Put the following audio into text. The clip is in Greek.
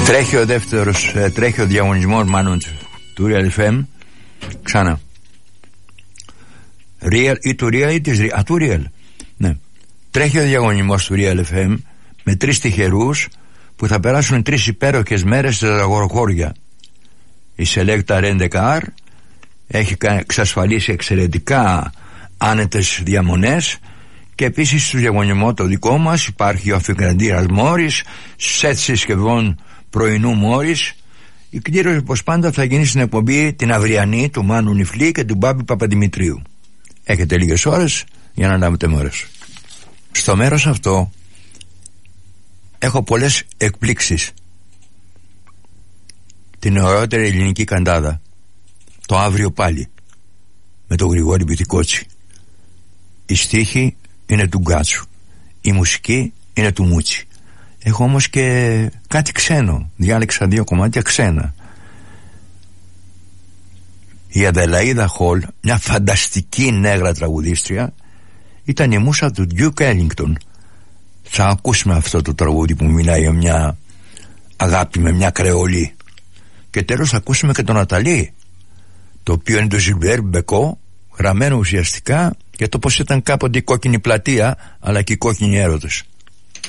Τρέχει ο διαγωνισμός μάλλον του Real FM ξανά. Real ή του Real ή της Real. Του Real. Ναι. Τρέχει ο διαγωνισμός του Real FM με 3 τυχερούς που θα περάσουν 3 υπέροχες μέρες στα αγοροχώρια. Η Selecta Rent-A-Car έχει εξασφαλίσει εξαιρετικά άνετες διαμονές και επίσης στο διαγωνισμό το δικό μας υπάρχει ο αφιγραντήρας Μόρις, σετ συσκευών πρωινού Μόρις. Η κλήρωση όπως πάντα θα γίνει στην εκπομπή την αυριανή του Μάνου Νιφλή και του Μπάμπη Παπαντιμητρίου. Έχετε λίγες ώρες για να λάβετε μέρος. Στο μέρος αυτό έχω πολλές εκπλήξεις. Την ωραιότερη ελληνική καντάδα, το Αύριο Πάλι, με τον Γρηγόρη Μπιτικότσι. Η στίχη είναι του Γκάτσου, η μουσική είναι του Μούτσι. Έχω όμως και κάτι ξένο. Διάλεξα 2 κομμάτια ξένα. Η Αδελαΐδα Χολ, μια φανταστική νέγρα τραγουδίστρια, ήταν η μούσα του Duke Ellington. Θα ακούσουμε αυτό το τραγούδι που μιλάει για μια αγάπη με μια κρεολή. Και τέλος θα ακούσουμε και τον Αταλή, το οποίο είναι το Ζιλμπέρ Μπεκό, γραμμένο ουσιαστικά για το πως ήταν κάποτε η κόκκινη πλατεία αλλά και οι κόκκινοι έρωτες.